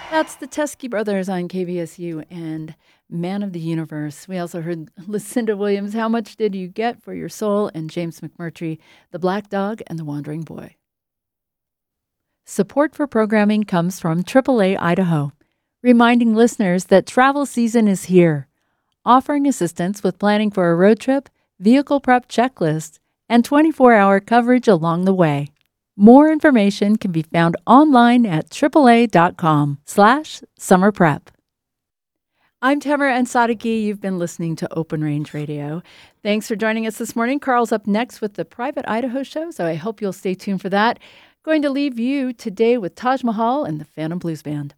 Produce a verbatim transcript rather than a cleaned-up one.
That's the Teskey Brothers on K B S U and Man of the Universe. We also heard Lucinda Williams, How Much Did You Get for Your Soul? And James McMurtry, The Black Dog and the Wandering Boy. Support for programming comes from triple A Idaho, reminding listeners that travel season is here, offering assistance with planning for a road trip, vehicle prep checklist, and twenty-four hour coverage along the way. More information can be found online at triple-a.com slash summer prep. I'm Tamara Ansarighi. You've been listening to Open Range Radio. Thanks for joining us this morning. Carl's up next with the Private Idaho Show, so I hope you'll stay tuned for that. Going to leave you today with Taj Mahal and the Phantom Blues Band.